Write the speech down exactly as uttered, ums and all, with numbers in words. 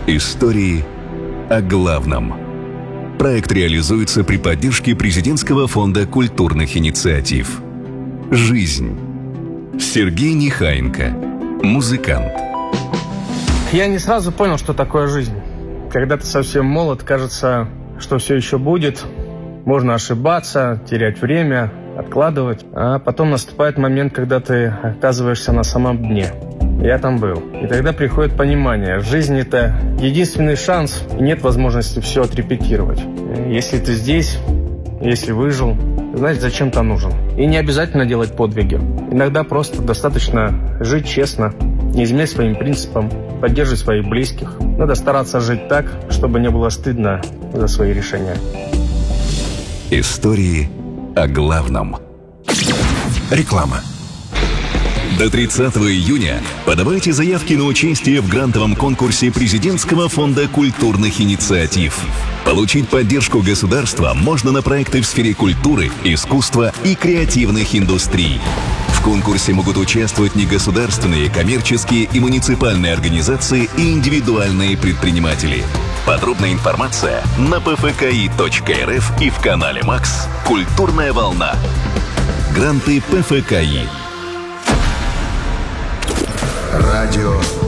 Истории о главном. Проект реализуется при поддержке Президентского фонда культурных инициатив. Жизнь. Сергей Нехаенко, музыкант. Я не сразу понял, что такое жизнь. Когда ты совсем молод, кажется, что все еще будет. Можно ошибаться, терять время, откладывать. А потом наступает момент, когда ты оказываешься на самом дне. Я там был. И тогда приходит понимание. Жизнь – это единственный шанс, и нет возможности все отрепетировать. Если ты здесь, если выжил, значит, зачем-то нужен. И не обязательно делать подвиги. Иногда просто достаточно жить честно, не изменять своим принципам, поддерживать своих близких. Надо стараться жить так, чтобы не было стыдно за свои решения. Истории о главном. Реклама. До тридцатого июня подавайте заявки на участие в грантовом конкурсе Президентского фонда культурных инициатив. Получить поддержку государства можно на проекты в сфере культуры, искусства и креативных индустрий. В конкурсе могут участвовать негосударственные, коммерческие и муниципальные организации и индивидуальные предприниматели. Подробная информация на пэ эф ка и точка эр эф и в канале Макс «Культурная волна». Гранты пэ эф ка и. Радио